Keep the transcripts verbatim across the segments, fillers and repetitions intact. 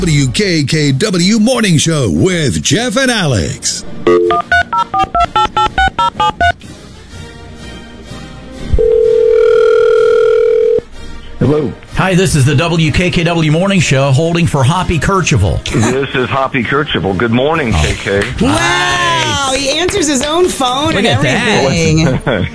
W K K W Morning Show with Jeff and Alex. Hello. Hi, this is the W K K W Morning Show holding for Hoppy Kercheval. This is Hoppy Kercheval. Good morning, K K. Wow, he answers his own phone Look and at everything.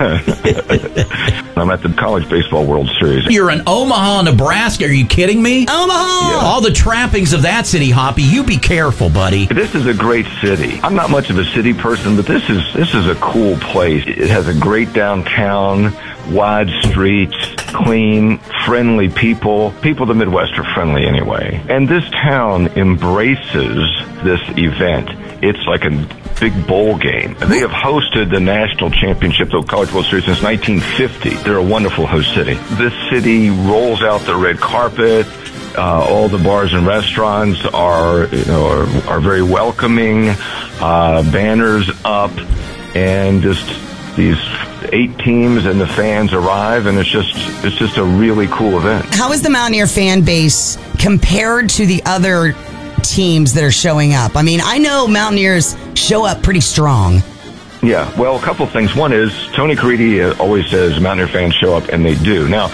I'm at the College Baseball World Series. You're in Omaha, Nebraska. Are you kidding me? Omaha! Yeah. All the trappings of that city, Hoppy. You be careful, buddy. This is a great city. I'm not much of a city person, but this is this is a cool place. It has a great downtown, wide streets, clean, friendly people. People of the Midwest are friendly anyway. And this town embraces this event. It's like a big bowl game. They have hosted the national championship of College World Series since nineteen fifty. They're a wonderful host city. This city rolls out the red carpet. Uh, all the bars and restaurants are, you know, are, are very welcoming. Uh, banners up, and just these eight teams and the fans arrive, and it's just it's just a really cool event. How is the Mountaineer fan base compared to the other teams that are showing up? I mean, I know Mountaineers show up pretty strong. Yeah, well, a couple of things. One is Tony Caridi always says Mountaineer fans show up, and they do. Now,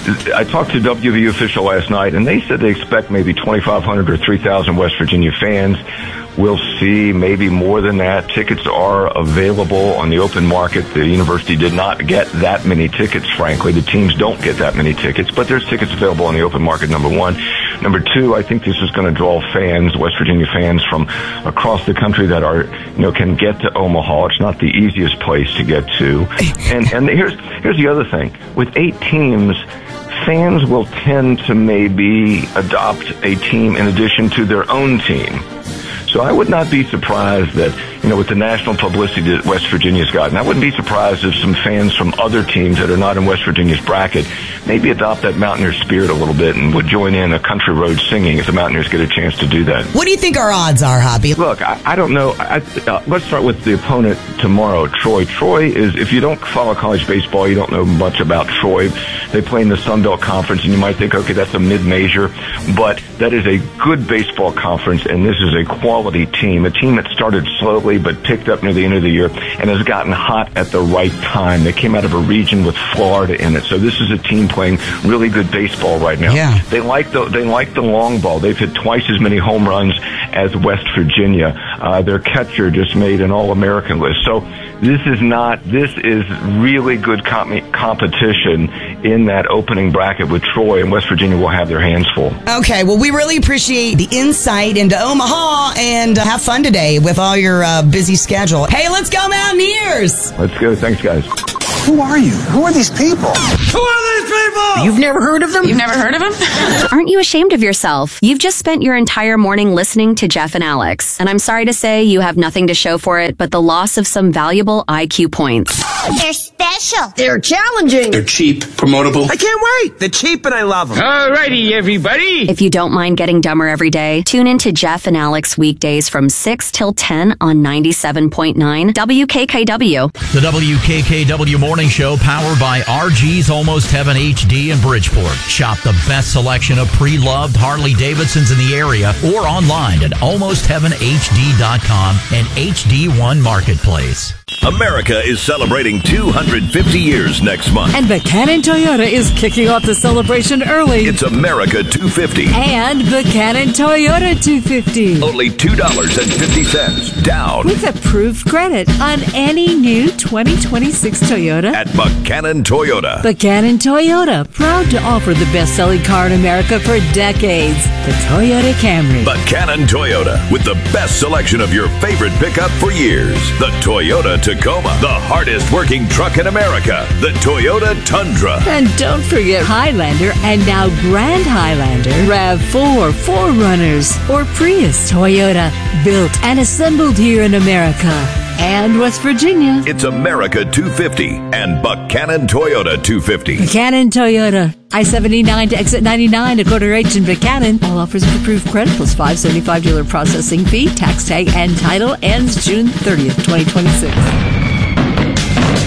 I talked to a W V U official last night, and they said they expect maybe twenty-five hundred or three thousand West Virginia fans. We'll see, maybe more than that. Tickets are available on the open market. The university did not get that many tickets, frankly. The teams don't get that many tickets, but there's tickets available on the open market, number one. Number two, I think this is going to draw fans, West Virginia fans from across the country that are, you know, can get to Omaha. It's not the easiest place to get to. And and here's here's the other thing. With eight teams, fans will tend to maybe adopt a team in addition to their own team. So I would not be surprised that, you know, with the national publicity that West Virginia's gotten, I wouldn't be surprised if some fans from other teams that are not in West Virginia's bracket maybe adopt that Mountaineer spirit a little bit and would join in a country road singing if the Mountaineers get a chance to do that. What do you think our odds are, Hoppy? Look, I, I don't know. I, uh, let's start with the opponent tomorrow, Troy. Troy is, if you don't follow college baseball, you don't know much about Troy. They play in the Sun Belt Conference, and you might think, okay, that's a mid-major, but that is a good baseball conference, and this is a quality team, a team that started slowly but picked up near the end of the year and has gotten hot at the right time. They came out of a region with Florida in it, so this is a team playing really good baseball right now. Yeah. They like the they like the long ball. They've hit twice as many home runs as West Virginia. Uh, their catcher just made an All-American list. So this is not, this is really good com- competition in that opening bracket with Troy, and West Virginia will have their hands full. Okay, well, we really appreciate the insight into Omaha, and uh, have fun today with all your uh, busy schedule. Hey, let's go Mountaineers! Let's go. Thanks, guys. Who are you? Who are these people? Who are these people? You've never heard of them? You've never heard of them? Aren't you ashamed of yourself? You've just spent your entire morning listening to Jeff and Alex. And I'm sorry to say you have nothing to show for it but the loss of some valuable I Q points. They're special. They're challenging. They're cheap, promotable. I can't wait. They're cheap and I love them. Alrighty, everybody. If you don't mind getting dumber every day, tune in to Jeff and Alex weekdays from six till ten on ninety-seven point nine W K K W. The W K K W Morning Show, powered by R G's Almost Heaven H D in Bridgeport. Shop the best selection of pre-loved Harley-Davidsons in the area or online at almost heaven H D dot com and H D one Marketplace. America is celebrating two hundred fifty years next month. And Buchanan Toyota is kicking off the celebration early. It's America two fifty. And Buchanan Toyota two fifty. Only two dollars and fifty cents down. With approved credit on any new twenty twenty-six Toyota. At Buchanan Toyota. Buchanan Toyota, proud to offer the best-selling car in America for decades. The Toyota Camry. Buchanan Toyota, with the best selection of your favorite pickup for years. The Toyota Tacoma, the hardest working truck in America. The Toyota Tundra. And don't forget Highlander and now Grand Highlander, RAV four, four runners, or Prius. Toyota, built and assembled here in America and West Virginia. It's America two fifty and Buchanan Toyota two fifty. Buchanan Toyota, I seventy-nine to exit ninety-nine, a quarter H in Buchanan. All offers of approved credit plus five seventy-five dealer processing fee, tax tag, and title ends June thirtieth, twenty twenty-six.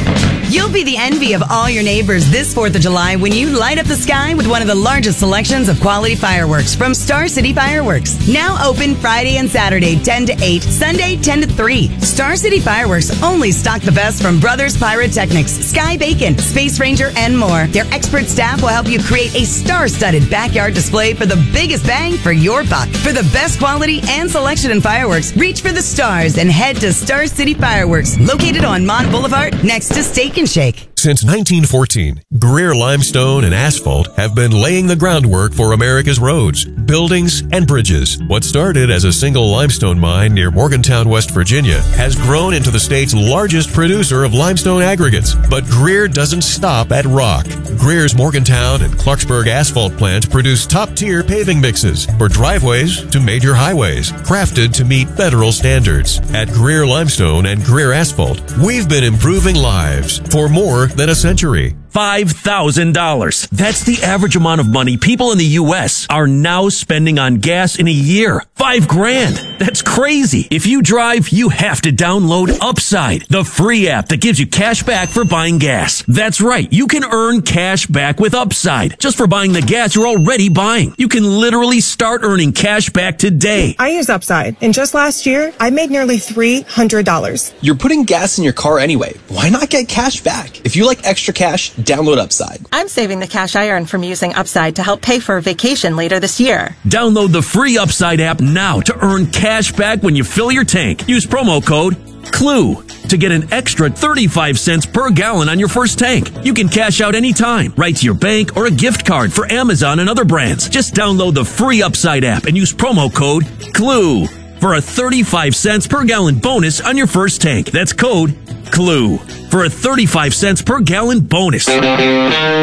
You'll be the envy of all your neighbors this fourth of July when you light up the sky with one of the largest selections of quality fireworks from Star City Fireworks. Now open Friday and Saturday, ten to eight, Sunday, ten to three. Star City Fireworks only stock the best from Brothers Pyrotechnics, Sky Bacon, Space Ranger, and more. Their expert staff will help you create a star-studded backyard display for the biggest bang for your buck. For the best quality and selection in fireworks, reach for the stars and head to Star City Fireworks, located on Mont Boulevard next to Steak and Shake. Since nineteen fourteen, Greer Limestone and Asphalt have been laying the groundwork for America's roads, buildings, and bridges. What started as a single limestone mine near Morgantown, West Virginia, has grown into the state's largest producer of limestone aggregates. But Greer doesn't stop at rock. Greer's Morgantown and Clarksburg asphalt plants produce top-tier paving mixes for driveways to major highways, crafted to meet federal standards. At Greer Limestone and Greer Asphalt, we've been improving lives for more than a century. five thousand dollars. That's the average amount of money people in the U S are now spending on gas in a year. Five grand. That's crazy. If you drive, you have to download Upside, the free app that gives you cash back for buying gas. That's right. You can earn cash back with Upside just for buying the gas you're already buying. You can literally start earning cash back today. I use Upside, and just last year, I made nearly three hundred dollars. You're putting gas in your car anyway. Why not get cash back? If you like extra cash, download Upside. I'm saving the cash I earn from using Upside to help pay for a vacation later this year. Download the free Upside app now to earn cash back when you fill your tank. Use promo code CLUE to get an extra thirty-five cents per gallon on your first tank. You can cash out anytime, right to your bank or a gift card for Amazon and other brands. Just download the free Upside app and use promo code CLUE for a thirty-five cents per gallon bonus on your first tank. That's code CLUE for a thirty-five cents per gallon bonus.